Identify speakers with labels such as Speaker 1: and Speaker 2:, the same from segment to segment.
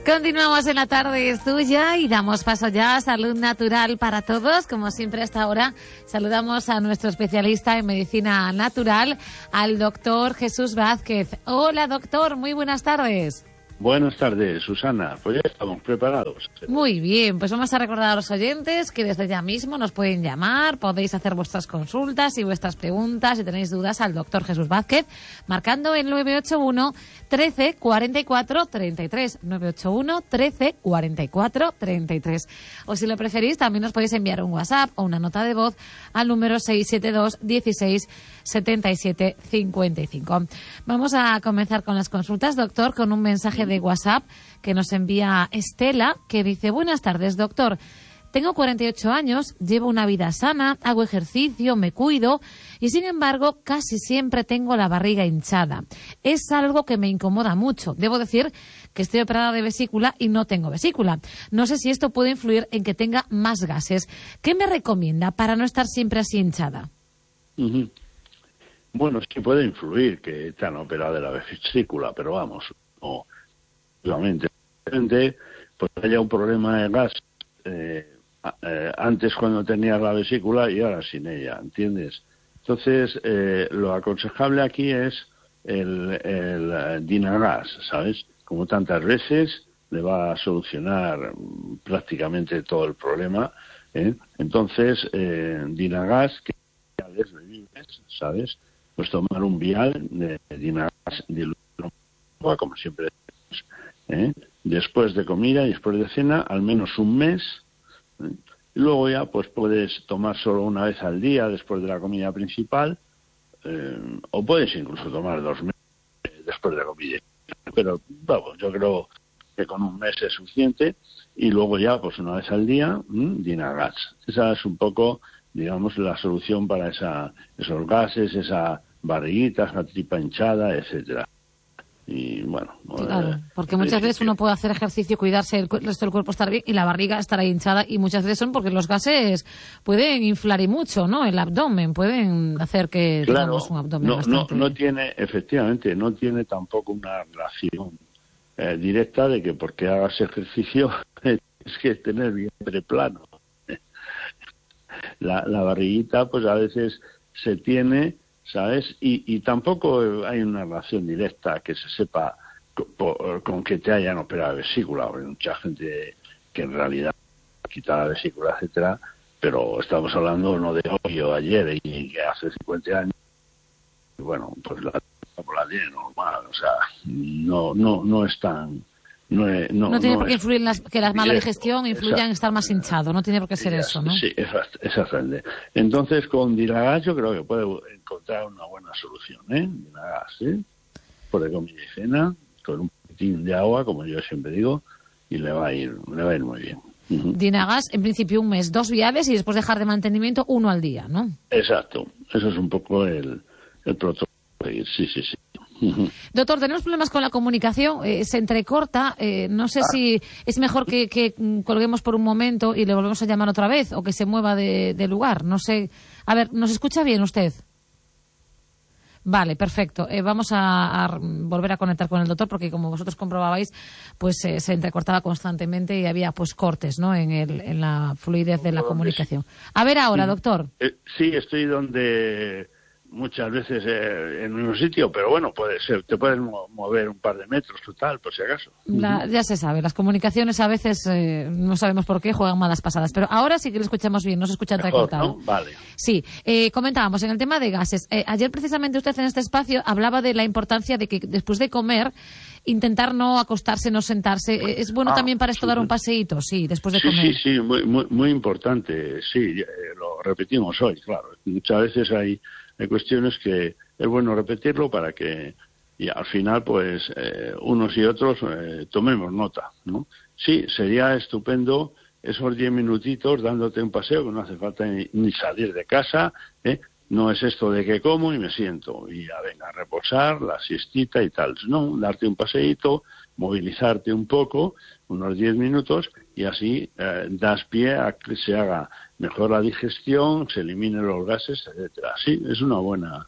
Speaker 1: Continuamos en La Tarde es Tuya y damos paso ya a Salud Natural para Todos. Como siempre hasta ahora, saludamos a nuestro especialista en medicina natural, al doctor Jesús Vázquez. Hola, doctor, muy buenas tardes.
Speaker 2: Buenas tardes, Susana. Pues ya estamos preparados.
Speaker 1: Muy bien, pues vamos a recordar a los oyentes que desde ya mismo nos pueden llamar, podéis hacer vuestras consultas y vuestras preguntas si tenéis dudas al doctor Jesús Vázquez, marcando el 981 13 44 33, 981 13 44 33. O si lo preferís, también nos podéis enviar un WhatsApp o una nota de voz al número 672 16 77 55. Vamos a comenzar con las consultas, doctor, con un mensaje de WhatsApp que nos envía Estela, que dice: buenas tardes, doctor. Tengo 48 años, llevo una vida sana, hago ejercicio, me cuido y, sin embargo, casi siempre tengo la barriga hinchada. Es algo que me incomoda mucho. Debo decir que estoy operada de vesícula y no tengo vesícula. No sé si esto puede influir en que tenga más gases. ¿Qué me recomienda para no estar siempre así hinchada?
Speaker 2: Bueno, sí puede influir que te han operado de la vesícula, pero vamos, no solamente pues haya un problema de gas antes cuando tenía la vesícula y ahora sin ella, ¿entiendes? Entonces, lo aconsejable aquí es el Dinagas, ¿sabes? Como tantas veces le va a solucionar prácticamente todo el problema, ¿eh? Entonces, Dinagas, que es bebibles, ¿sabes? Pues tomar un vial de Dinagas diluido, como siempre decimos, después de comida y después de cena, al menos un mes. Y luego ya pues puedes tomar solo una vez al día después de la comida principal, o puedes incluso tomar 2 meses después de la comida. Pero vamos, yo creo que con un mes es suficiente, y luego ya pues una vez al día, Dinagas. Esa es un poco, digamos, la solución para esos gases, esa barriguita, esa tripa hinchada, etcétera. Y bueno,
Speaker 1: claro, porque muchas veces uno puede hacer ejercicio, cuidarse, el resto del cuerpo estar bien y la barriga estará hinchada, y muchas veces son porque los gases pueden inflar y mucho, ¿no? El abdomen, pueden hacer que tengamos un abdomen bastante...
Speaker 2: No tiene, efectivamente, no tiene tampoco una relación directa de que porque hagas ejercicio es que tener vientre plano. La barriguita pues a veces se tiene, ¿sabes? Y tampoco hay una relación directa que se sepa con que te hayan operado la vesícula. Hay mucha gente que en realidad quita la vesícula, etcétera, pero estamos hablando no de hoy o ayer, y que hace 50 años, y bueno, pues la tiene normal, o sea, no es tan... No
Speaker 1: tiene por qué influir que la mala digestión influya en estar más hinchado, no tiene por qué ser eso, ¿no?
Speaker 2: Sí, exactamente. Entonces, con Dinagas yo creo que puede encontrar una buena solución, Dinagas, por de comida y cena, con un poquitín de agua, como yo siempre digo, y le va a ir muy bien.
Speaker 1: Dinagas, en principio un mes, 2 viales, y después dejar de mantenimiento 1 al día, ¿no?
Speaker 2: Exacto, eso es un poco el protocolo. Sí.
Speaker 1: Doctor, tenemos problemas con la comunicación, se entrecorta, no sé si es mejor que colguemos por un momento y le volvemos a llamar otra vez, o que se mueva de lugar, no sé. A ver, ¿nos escucha bien usted? Vale, perfecto. Vamos a volver a conectar con el doctor, porque como vosotros comprobabais, pues se entrecortaba constantemente y había pues cortes, ¿no? en la fluidez de la comunicación. A ver ahora, doctor.
Speaker 2: Sí, estoy donde... muchas veces en un sitio, pero bueno, puede ser, te puedes mover un par de metros total, por si acaso.
Speaker 1: Ya se sabe, las comunicaciones a veces no sabemos por qué juegan malas pasadas, pero ahora sí que lo escuchamos bien, no se escucha entrecortado.
Speaker 2: ¿No? Vale.
Speaker 1: Sí, comentábamos en el tema de gases. Ayer precisamente usted en este espacio hablaba de la importancia de que después de comer intentar no acostarse, no sentarse. ¿Es bueno también para esto dar un paseíto? Sí, después de comer.
Speaker 2: Sí, muy importante. Sí, lo repetimos hoy, claro. Muchas veces hay cuestiones que es bueno repetirlo para que y al final pues unos y otros tomemos nota, ¿no? Sí, sería estupendo esos 10 minutitos dándote un paseo, que no hace falta ni salir de casa, no es esto de que como y me siento y ya venga a reposar, la siestita y tal, no, darte un paseíto, movilizarte un poco, unos 10 minutos, y así das pie a que se haga mejor la digestión, se eliminen los gases, etcétera. Sí, es una buena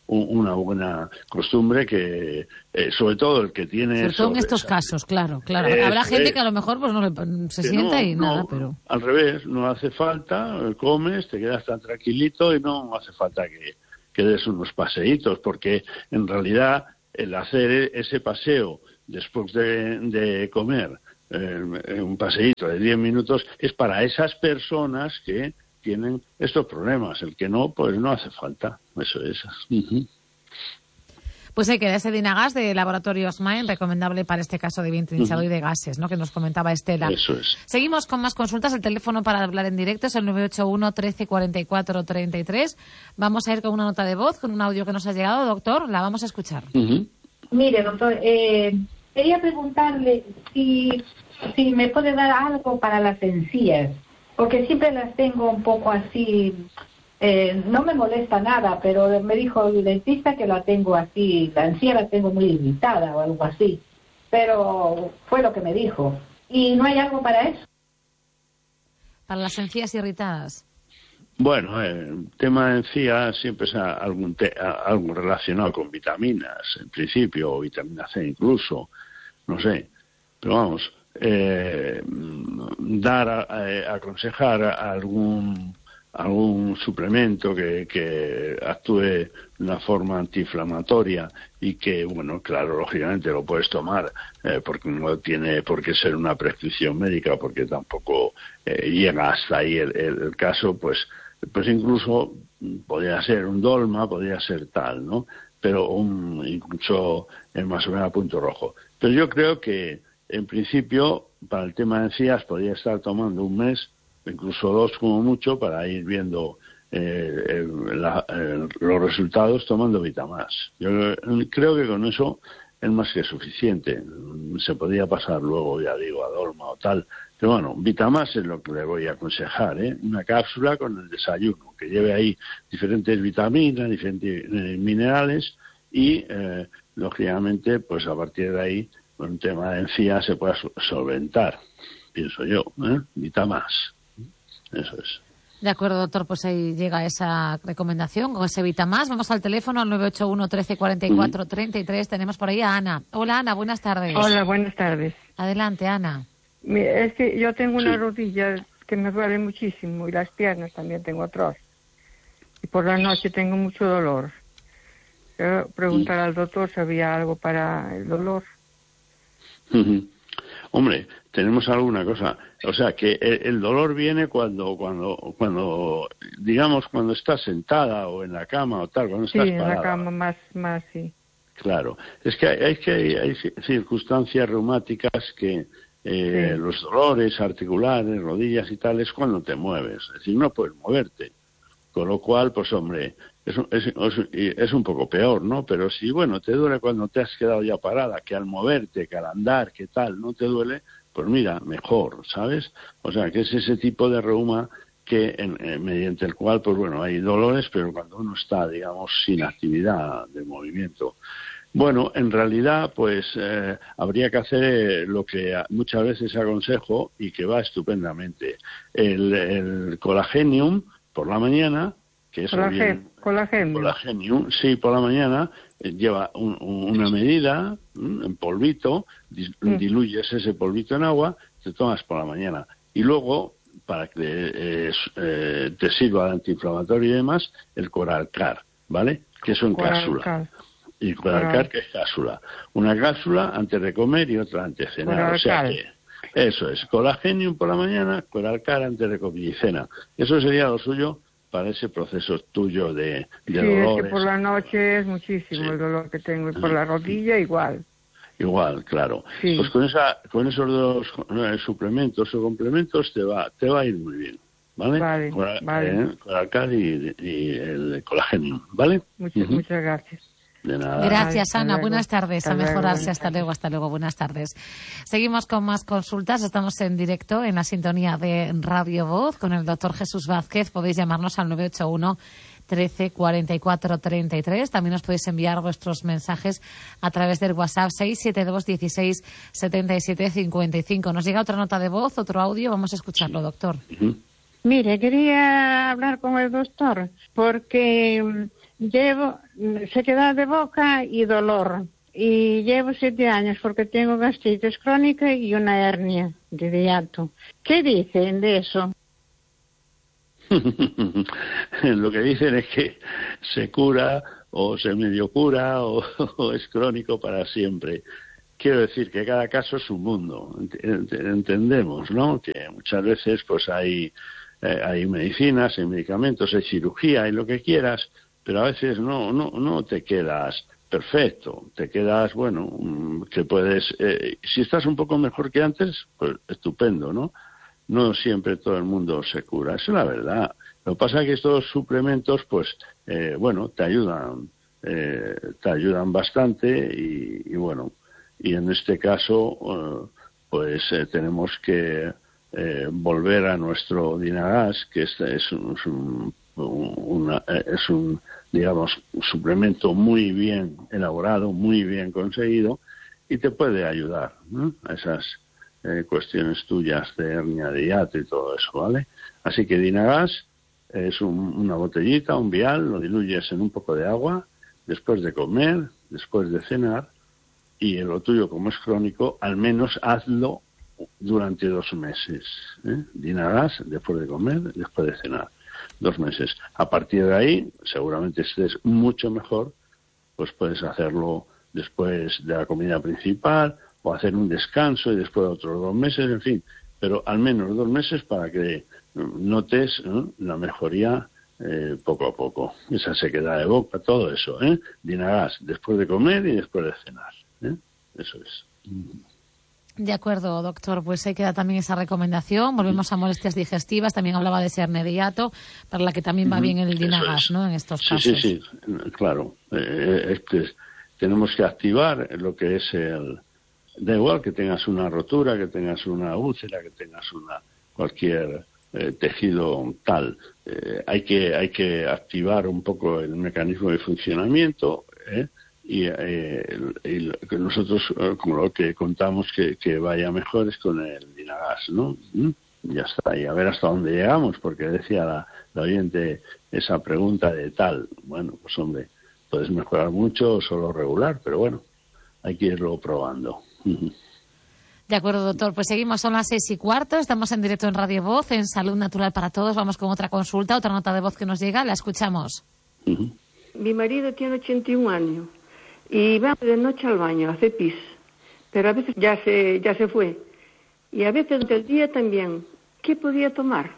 Speaker 2: una buena costumbre que, sobre todo el que tiene...
Speaker 1: Sobre todo en estos casos, claro. Habrá gente que a lo mejor pues no se sienta y nada, pero...
Speaker 2: Al revés, no hace falta, comes, te quedas tan tranquilito y no hace falta que des unos paseitos, porque en realidad el hacer ese paseo después de comer, un paseíto de 10 minutos, es para esas personas que tienen estos problemas. El que no, pues no hace falta. Eso es. Uh-huh.
Speaker 1: Pues hay que dar ese Dynagas de Laboratorios Main, recomendable para este caso de vientre hinchado y de gases, ¿no? Que nos comentaba Estela.
Speaker 2: Eso es.
Speaker 1: Seguimos con más consultas. El teléfono para hablar en directo es el 981 13 44 33. Vamos a ir con una nota de voz, con un audio que nos ha llegado, doctor. La vamos a escuchar.
Speaker 2: Uh-huh.
Speaker 3: Mire, doctor, quería preguntarle si me puede dar algo para las encías, porque siempre las tengo un poco así, no me molesta nada, pero me dijo el dentista que la tengo así, la encía la tengo muy irritada o algo así, pero fue lo que me dijo. ¿Y no hay algo para eso?
Speaker 1: Para las encías irritadas.
Speaker 2: Bueno, el tema de encías siempre es algo relacionado con vitaminas, en principio, o vitamina C incluso, no sé, pero vamos, aconsejar algún suplemento que actúe de una forma antiinflamatoria y que, bueno, claro, lógicamente lo puedes tomar porque no tiene por qué ser una prescripción médica, porque tampoco llega hasta ahí el caso, pues incluso podría ser un dolma, podría ser tal, ¿no? Pero incluso más o menos a punto rojo. Pero yo creo que, en principio, para el tema de encías, podría estar tomando un mes, incluso 2 como mucho, para ir viendo los resultados tomando Vitamas. Yo creo que con eso es más que suficiente. Se podría pasar luego, ya digo, a dolma o tal. Pero bueno, Vitamas es lo que le voy a aconsejar, ¿eh? Una cápsula con el desayuno, que lleve ahí diferentes vitaminas, diferentes minerales y, lógicamente, pues a partir de ahí, con un tema de encías se pueda solventar, pienso yo, ¿eh? Vitamas. Eso es.
Speaker 1: De acuerdo, doctor, pues ahí llega esa recomendación con ese Vitamas. Vamos al teléfono al 981 13 44 33. Tenemos por ahí a Ana. Hola, Ana, buenas tardes.
Speaker 4: Hola, buenas tardes.
Speaker 1: Adelante, Ana.
Speaker 4: Mira, es que yo tengo una rodilla que me duele muchísimo y las piernas también tengo atrás. Y por la noche tengo mucho dolor. Quiero preguntar al doctor si había algo para el dolor.
Speaker 2: Uh-huh. Hombre, tenemos alguna cosa. O sea, que el dolor viene cuando digamos, cuando estás sentada o en la cama o tal, cuando estás parada.
Speaker 4: Sí, en la cama más, sí.
Speaker 2: Claro. Es que hay circunstancias reumáticas que los dolores articulares, rodillas y tal, es cuando te mueves. Es decir, no puedes moverte. Con lo cual, pues hombre, es un poco peor, ¿no? Pero si, bueno, te duele cuando te has quedado ya parada, que al moverte, que al andar, que tal, no te duele, pues mira, mejor, ¿sabes? O sea, que es ese tipo de reuma que mediante el cual, pues bueno, hay dolores, pero cuando uno está, digamos, sin actividad de movimiento. Bueno, en realidad, pues habría que hacer lo que muchas veces aconsejo y que va estupendamente. El Colagenium por la mañana, que es Colagenium, sí, por la mañana lleva una medida en polvito, diluyes ese polvito en agua, te tomas por la mañana y luego, para que te sirva de antiinflamatorio y demás, el Coralcar, ¿vale? Que es en cápsula. Y Coralcar, que es cápsula. Una cápsula antes de comer y otra antes de cenar. Coralcar. O sea que eso es, Colagenium por la mañana, Coralcar antes de comer y cena. Eso sería lo suyo para ese proceso tuyo de dolores.
Speaker 4: Es que por la noche es muchísimo el dolor que tengo y por la rodilla igual.
Speaker 2: Igual, claro.
Speaker 4: Sí.
Speaker 2: Pues con esos 2 suplementos o complementos te va a ir muy bien, ¿vale?
Speaker 4: Vale.
Speaker 2: Coralcar y el Colagenium, ¿vale?
Speaker 4: Muchas gracias.
Speaker 2: De nada.
Speaker 1: Gracias, Ana.
Speaker 4: Luego.
Speaker 1: Buenas tardes.
Speaker 4: Hasta
Speaker 1: A mejorarse.
Speaker 4: Luego.
Speaker 1: Hasta luego. Buenas tardes. Seguimos con más consultas. Estamos en directo en la sintonía de Radio Voz con el doctor Jesús Vázquez. Podéis llamarnos al 981 13 44 33. También os podéis enviar vuestros mensajes a través del WhatsApp 672 16 77 55. Nos llega otra nota de voz, otro audio. Vamos a escucharlo, doctor.
Speaker 4: Mire, quería hablar con el doctor porque llevo sequedad de boca y dolor. Y llevo 7 años porque tengo gastritis crónica y una hernia de hiato. ¿Qué dicen de eso?
Speaker 2: Lo que dicen es que se cura o se medio cura o es crónico para siempre. Quiero decir que cada caso es un mundo. Entendemos, ¿no? Que muchas veces pues hay medicinas, hay medicamentos, hay cirugía, hay lo que quieras, pero a veces no te quedas perfecto, te quedas, bueno, que puedes, si estás un poco mejor que antes, pues estupendo, ¿no? No siempre todo el mundo se cura, eso es la verdad. Lo que pasa es que estos suplementos, pues, bueno, te ayudan bastante y bueno, y en este caso, pues tenemos que volver a nuestro Dynagas, que es un digamos, un suplemento muy bien elaborado, muy bien conseguido, y te puede ayudar, ¿no?, a esas cuestiones tuyas de hernia de hiato y todo eso, ¿vale? Así que Dynagas es una botellita, un vial, lo diluyes en un poco de agua, después de comer, después de cenar, y en lo tuyo, como es crónico, al menos hazlo durante 2 meses, ¿eh? Dynagas, después de comer, después de cenar. 2 meses. A partir de ahí, seguramente estés mucho mejor, pues puedes hacerlo después de la comida principal o hacer un descanso y después otros 2 meses, en fin, pero al menos 2 meses para que notes la mejoría poco a poco. Esa sequedad de boca, todo eso, Dynagas después de comer y después de cenar, eso es.
Speaker 1: De acuerdo, doctor. Pues ahí queda también esa recomendación. Volvemos a molestias digestivas. También hablaba de ese hernia de hiato, para la que también va bien el Dynagas, ¿no?, en estos casos.
Speaker 2: Sí, claro. Tenemos que activar lo que es da igual que tengas una rotura, que tengas una úlcera, que tengas cualquier tejido tal. Hay que activar un poco el mecanismo de funcionamiento, y nosotros con lo que contamos que vaya mejor es con el Dynagas, ¿no? Ya está, y a ver hasta dónde llegamos, porque decía la oyente esa pregunta de tal. Bueno, pues hombre, puedes mejorar mucho o solo regular, pero bueno, hay que irlo probando.
Speaker 1: De acuerdo, doctor. Pues seguimos, son las 6:15, estamos en directo en Radio Voz, en Salud Natural para Todos. Vamos con otra consulta, otra nota de voz que nos llega, la escuchamos.
Speaker 5: Mi marido tiene 81 años. Y va de noche al baño, hace pis, pero a veces ya se fue. Y a veces durante el día también. ¿Qué podía tomar?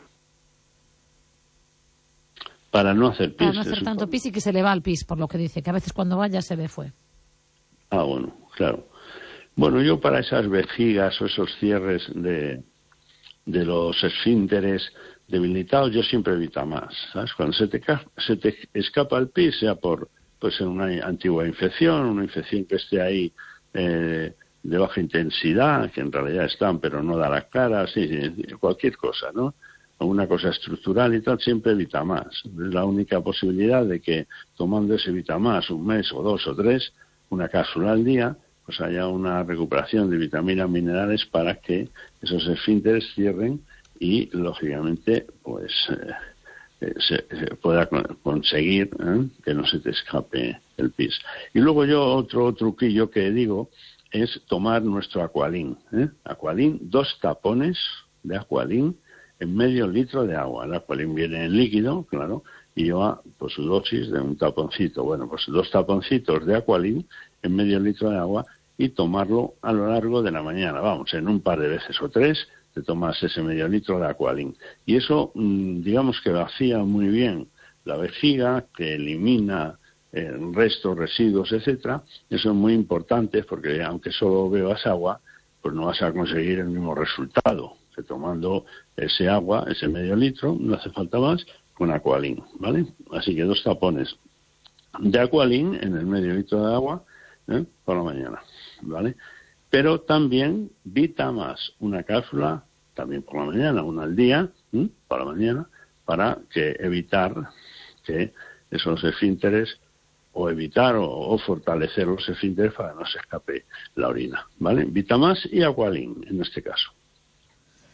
Speaker 2: Para no hacer pis.
Speaker 1: Para no hacer tanto pis y que se le va al pis, por lo que dice, que a veces cuando va ya se le fue.
Speaker 2: Ah, bueno, claro. Bueno, yo para esas vejigas o esos cierres de los esfínteres debilitados, yo siempre evito más, ¿sabes? Cuando se te escapa el pis, sea por una antigua infección, una infección que esté ahí de baja intensidad, que en realidad están, pero no da la cara, sí, cualquier cosa, ¿no? Una cosa estructural y tal, siempre evita más. Es la única posibilidad de que tomando ese Vitamás 1 mes o 2 o 3, una cápsula al día, pues haya una recuperación de vitaminas, minerales para que esos esfínteres cierren y, lógicamente, pues se pueda conseguir que no se te escape el pis. Y luego yo otro truquillo que digo es tomar nuestro Aqualin. Aqualin, 2 tapones de Aqualin en medio litro de agua. El Aqualin viene en líquido, claro, y lleva pues su dosis de un taponcito. Bueno, pues 2 taponcitos de Aqualin en medio litro de agua y tomarlo a lo largo de la mañana. Vamos, en un par de veces o 3 te tomas ese medio litro de Aqualin. Y eso, digamos que vacía muy bien la vejiga, que elimina restos, residuos, etcétera. Eso es muy importante porque aunque solo bebas agua, pues no vas a conseguir el mismo resultado que tomando ese agua, ese medio litro, no hace falta más, con Aqualin, ¿vale? Así que 2 tapones de Aqualin en el medio litro de agua por la mañana, ¿vale? Pero también Vitamás, una cápsula, también por la mañana, una al día, por la mañana, para evitar que esos esfínteres, o evitar o fortalecer los esfínteres para que no se escape la orina, ¿vale? Vitamás y Aqualin, en este caso.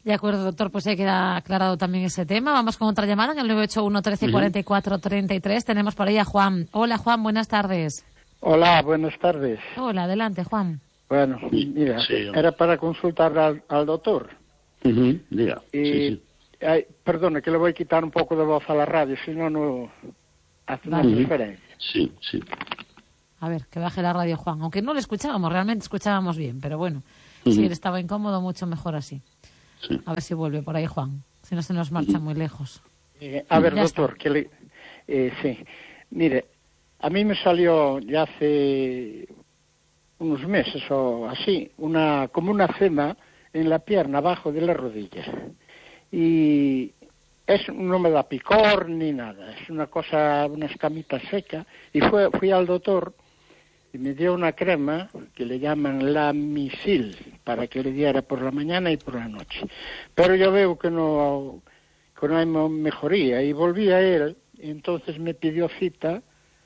Speaker 1: De acuerdo, doctor, pues ya queda aclarado también ese tema. Vamos con otra llamada en el 981 13 44 33. Tenemos por ahí a Juan. Hola, Juan, buenas tardes.
Speaker 6: Hola, buenas tardes.
Speaker 1: Hola, adelante, Juan.
Speaker 6: Bueno, mira, era para consultar al doctor.
Speaker 2: Diga.
Speaker 6: Y, perdone, que le voy a quitar un poco de voz a la radio, si no, no hace una diferencia.
Speaker 2: Sí.
Speaker 1: A ver, que baje la radio, Juan. Aunque no le escuchábamos, realmente escuchábamos bien, pero bueno, si él estaba incómodo, mucho mejor así.
Speaker 2: Sí.
Speaker 1: A ver si vuelve por ahí, Juan. Si no se nos marcha muy lejos.
Speaker 6: A ver,
Speaker 1: Ya
Speaker 6: doctor, sí. Mire, a mí me salió ya hace unos meses o así, como una cema en la pierna, abajo de la rodilla. Y eso no me da picor ni nada, es una escamita seca. Y fui al doctor y me dio una crema que le llaman Lamisil para que le diera por la mañana y por la noche. Pero yo veo que no hay mejoría y volví a él y entonces me pidió cita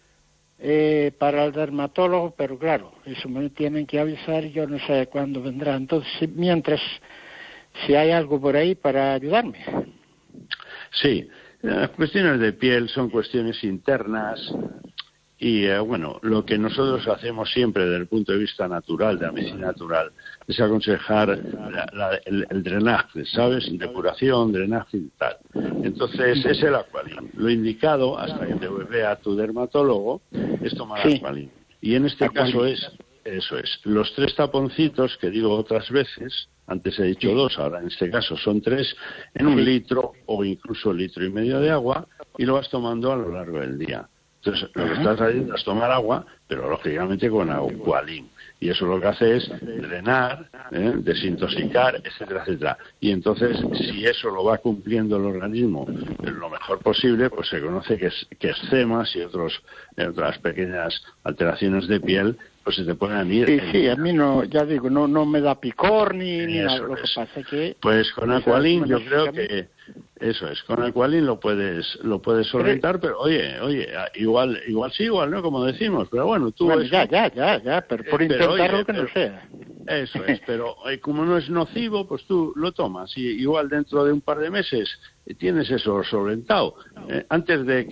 Speaker 6: para el dermatólogo, pero claro, eso me tienen que avisar y yo no sé cuándo vendrá. Entonces, mientras, si hay algo por ahí para ayudarme.
Speaker 2: Sí, las cuestiones de piel son cuestiones internas y, bueno, lo que nosotros hacemos siempre desde el punto de vista natural, de la medicina natural, es aconsejar el drenaje, ¿sabes? Depuración, drenaje y tal. Entonces, es el Aqualin. Lo indicado, hasta que te vea tu dermatólogo, es tomar Aqualin. Y en este caso eso es, los 3 taponcitos, que digo otras veces, antes he dicho 2, ahora en este caso son 3, en 1 litro o incluso 1,5 litros de agua, y lo vas tomando a lo largo del día. Entonces, lo que estás haciendo es tomar agua, pero lógicamente con Aqualin. Y eso lo que hace es drenar, desintoxicar, etcétera, etcétera. Y entonces, si eso lo va cumpliendo el organismo lo mejor posible, pues se conoce que eczemas y otras pequeñas alteraciones de piel, pues se te pueden ir.
Speaker 6: Sí, a mí no, ya digo, no me da picor ni nada. Lo que pasa que
Speaker 2: pues con Aqualin yo creo que eso es, con Aqualin lo puedes solventar, pero oye, igual sí, igual no, como decimos, pero bueno, tú...
Speaker 6: Bueno, ya, pero por intentarlo que no sea.
Speaker 2: Eso es, pero como no es nocivo, pues tú lo tomas y igual dentro de un par de meses tienes eso solventado, antes de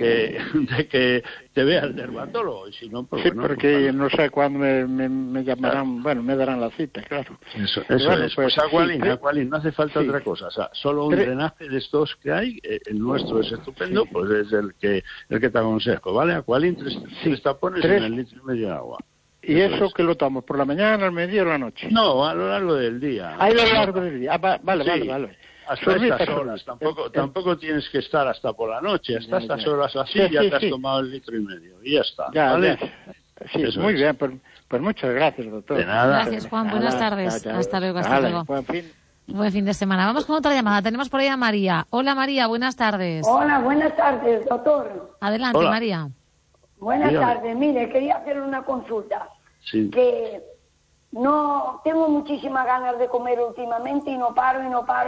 Speaker 2: que te vea el dermatólogo, y si no, pues
Speaker 6: sí,
Speaker 2: bueno,
Speaker 6: porque
Speaker 2: pues,
Speaker 6: no sé cuándo me llamarán, bueno, me darán la cita, claro.
Speaker 2: Eso
Speaker 6: bueno,
Speaker 2: es, pues Aqualin,
Speaker 6: sí,
Speaker 2: Aqualin, no hace falta otra cosa, o sea, solo un drenaje de estos que hay, el nuestro es estupendo, pues es el que te aconsejo, ¿vale? Aqualin, 3 tapones en 1,5 litros de agua.
Speaker 6: ¿Y eso que lo tomo? ¿Por la mañana, al mediodía o la noche?
Speaker 2: No, a lo largo del día.
Speaker 6: A lo largo del día. Vale.
Speaker 2: Hasta estas horas. Tampoco tienes que estar hasta por la noche. Hasta estas horas así ya te has tomado 1,5 litros y ya está. ¿Vale?
Speaker 6: Sí, eso muy bien. Pues muchas gracias, doctor.
Speaker 2: De nada.
Speaker 1: Gracias, Juan. Buenas tardes. Hasta luego. Buen fin de semana. Vamos con otra llamada. Tenemos por ahí a María. Hola, María. Buenas tardes.
Speaker 7: Hola, buenas tardes, doctor.
Speaker 1: Adelante,
Speaker 2: Hola.
Speaker 1: María.
Speaker 7: Buenas
Speaker 2: Dígame.
Speaker 7: tardes. Mire, quería hacerle una consulta.
Speaker 2: Sí.
Speaker 7: Que no tengo muchísimas ganas de comer últimamente y no paro.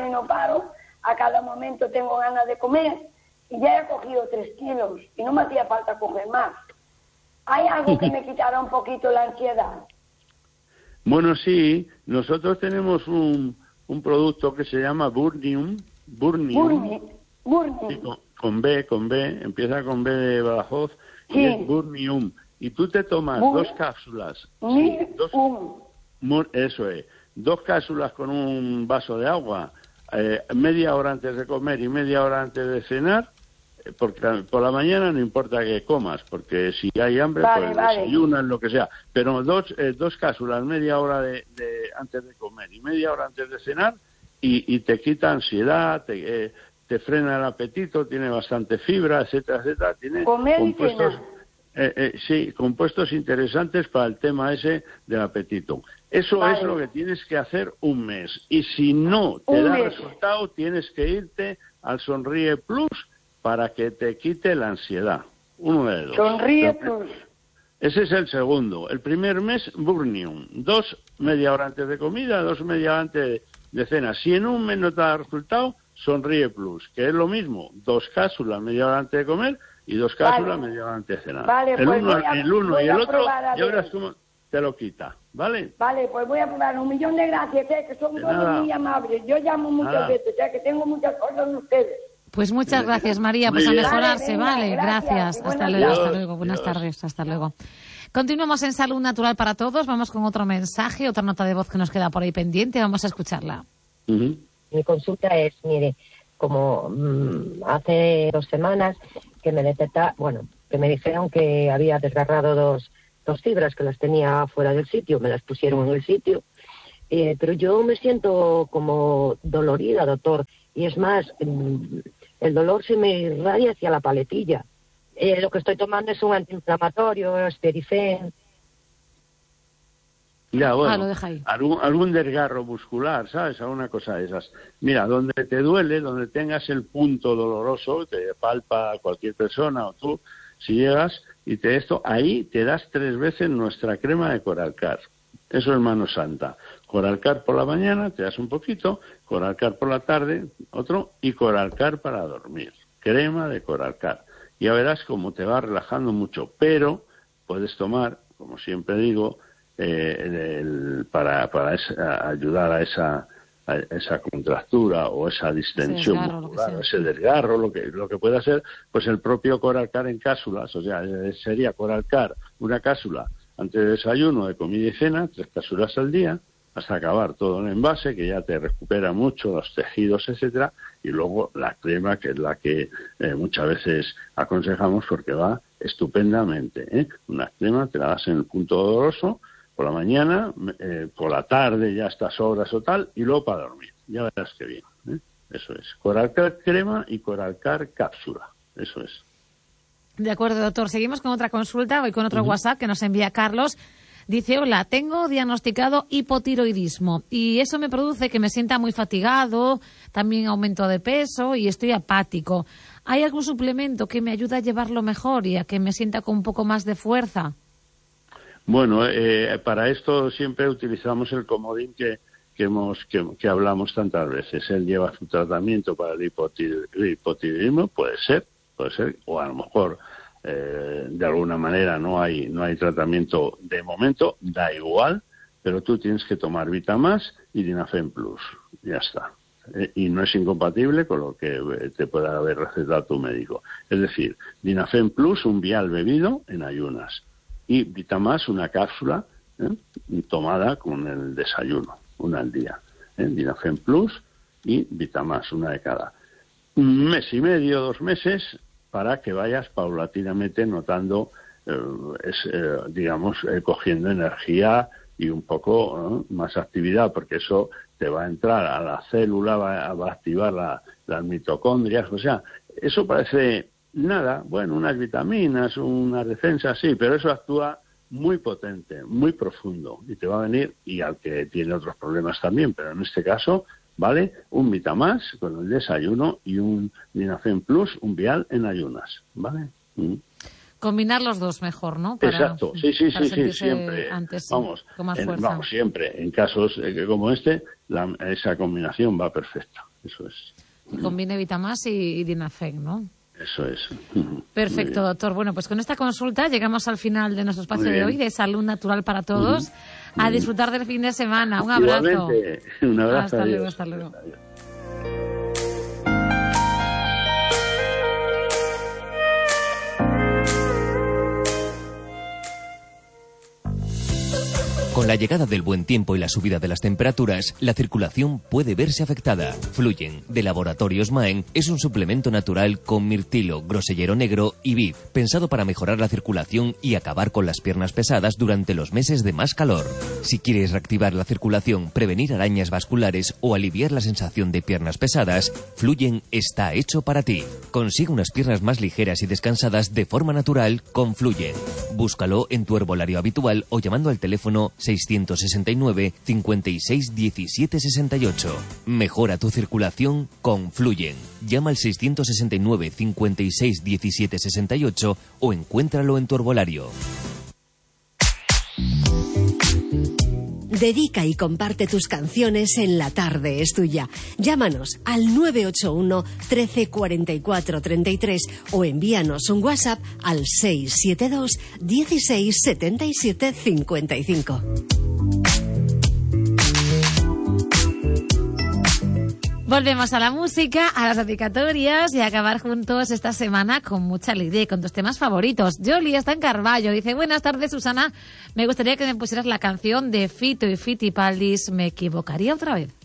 Speaker 7: A cada momento tengo ganas de comer y ya he cogido 3 kilos y no me hacía falta coger más. ¿Hay algo que me quitara un poquito la ansiedad?
Speaker 2: Bueno, sí. Nosotros tenemos un producto que se llama Burnium.
Speaker 7: Burnium.
Speaker 2: Sí, con B, empieza con B de Badajoz, y es Burnium. Y tú te tomas 2 cápsulas. Eso es. 2 cápsulas con un vaso de agua, media hora antes de comer y media hora antes de cenar, porque por la mañana no importa que comas, porque si hay hambre, pues desayunas, lo que sea. Pero 2 cápsulas, media hora antes de comer y media hora antes de cenar, y te quita ansiedad, te frena el apetito, tiene bastante fibra, etcétera, etcétera. Tiene compuestos... sí, compuestos interesantes para el tema ese del apetito. Eso es lo que tienes que hacer un mes. Y si no te da resultado, tienes que irte al Sonríe Plus para que te quite la ansiedad. Uno de 2.
Speaker 7: Sonríe Plus.
Speaker 2: Ese es el segundo. El primer mes, Burnium. 2 media hora antes de comida, 2 media hora antes de cena. Si en un mes no te da resultado, Sonríe Plus, que es lo mismo. 2 cápsulas media hora antes de comer y 2 cápsulas media hora antes de cenar.
Speaker 7: Vale,
Speaker 2: el uno y el otro, ya verás cómo te lo quita. ¿vale?
Speaker 7: Vale, pues voy a probar. 1.000.000 de gracias, que son todos muy amables. Yo llamo muchas veces, que tengo muchas cosas de ustedes.
Speaker 1: Pues muchas gracias, María, pues a mejorarse, vale. Gracias. Hasta luego. Buenas tardes, hasta luego. Continuamos en Salud Natural para Todos. Vamos con otro mensaje, otra nota de voz que nos queda por ahí pendiente. Vamos a escucharla.
Speaker 8: Mi consulta es, mire, como hace 2 semanas que me que me dijeron que había desgarrado dos fibras que las tenía fuera del sitio, me las pusieron en el sitio, pero yo me siento como dolorida, doctor, y es más, el dolor se me irradia hacia la paletilla. Lo que estoy tomando es un antiinflamatorio, Esperifen.
Speaker 2: Ya, bueno,
Speaker 1: lo deja ahí.
Speaker 2: Algún desgarro muscular, ¿sabes? Alguna cosa de esas. Mira, donde te duele, donde tengas el punto doloroso, te palpa cualquier persona o tú, si llegas y ahí te das 3 veces nuestra crema de Coralcar. Eso es mano santa. Coralcar por la mañana, te das un poquito, Coralcar por la tarde, otro, y Coralcar para dormir. Crema de Coralcar. Ya verás cómo te va relajando mucho, pero puedes tomar, como siempre digo, para ayudar a esa contractura o esa distensión muscular, ese desgarro, lo que puede hacer, pues el propio Coralcar en cápsulas, o sea, sería Coralcar, una cápsula antes de desayuno, de comida y cena, 3 cápsulas al día, hasta acabar todo en envase, que ya te recupera mucho los tejidos, etcétera, y luego la crema, que es la que muchas veces aconsejamos porque va estupendamente, Una crema te la das en el punto doloroso, por la mañana, por la tarde ya estas horas o tal, y luego para dormir. Ya verás que bien. Eso es. Coralcar crema y Coralcar cápsula. Eso es.
Speaker 1: De acuerdo, doctor. Seguimos con otra consulta, voy con otro WhatsApp que nos envía Carlos. Dice, hola, tengo diagnosticado hipotiroidismo y eso me produce que me sienta muy fatigado, también aumento de peso y estoy apático. ¿Hay algún suplemento que me ayude a llevarlo mejor y a que me sienta con un poco más de fuerza?
Speaker 2: Bueno, para esto siempre utilizamos el comodín que hablamos tantas veces. Él lleva su tratamiento para el hipotiroidismo, puede ser, o a lo mejor de alguna manera no hay tratamiento de momento, da igual, pero tú tienes que tomar Vitamas y Dinafen Plus, ya está. Y no es incompatible con lo que te pueda haber recetado tu médico. Es decir, Dinafen Plus, un vial bebido en ayunas. Y Vitamas, una cápsula tomada con el desayuno, una al día. Dinafen Plus y Vitamas, una de cada. 1 mes y medio, 2 meses, para que vayas paulatinamente notando, cogiendo energía y un poco más actividad, porque eso te va a entrar a la célula, va a activar las mitocondrias. O sea, eso parece... nada, bueno, unas vitaminas, unas defensas, sí, pero eso actúa muy potente, muy profundo, y te va a venir, y al que tiene otros problemas también, pero en este caso, ¿vale? Un Vitamas con el desayuno y un Dinafen Plus, un vial en ayunas, ¿vale?
Speaker 1: Combinar los dos mejor, ¿no?
Speaker 2: Exacto, sí, siempre.
Speaker 1: Antes,
Speaker 2: vamos,
Speaker 1: con más fuerza.
Speaker 2: Siempre, en casos como este, esa combinación va perfecta, eso es.
Speaker 1: Combine Vitamas y Dinafen, ¿no?
Speaker 2: Eso es.
Speaker 1: Perfecto, doctor. Bueno, pues con esta consulta llegamos al final de nuestro espacio de hoy de Salud Natural para Todos. A disfrutar del fin de semana. Un abrazo.
Speaker 2: Igualmente. Un abrazo.
Speaker 1: Hasta luego.
Speaker 2: Adiós.
Speaker 9: Con la llegada del buen tiempo y la subida de las temperaturas, la circulación puede verse afectada. Fluyen, de Laboratorios Maen, es un suplemento natural con mirtilo, grosellero negro y vid, pensado para mejorar la circulación y acabar con las piernas pesadas durante los meses de más calor. Si quieres reactivar la circulación, prevenir arañas vasculares o aliviar la sensación de piernas pesadas, Fluyen está hecho para ti. Consigue unas piernas más ligeras y descansadas de forma natural con Fluyen. Búscalo en tu herbolario habitual o llamando al teléfono 669 56 17 68. Mejora tu circulación con Fluyen. Llama al 669 56 17 68 o encuéntralo en tu herbolario.
Speaker 10: Dedica y comparte tus canciones en La Tarde es Tuya. Llámanos al 981 13 44 33 o envíanos un WhatsApp al 672 16 77 55.
Speaker 1: Volvemos a la música, a las dedicatorias y a acabar juntos esta semana con mucha alegría y con tus temas favoritos. Jolie está en Carballo, dice: buenas tardes, Susana, me gustaría que me pusieras la canción de Fito y Fitipaldis, Me equivocaría otra vez.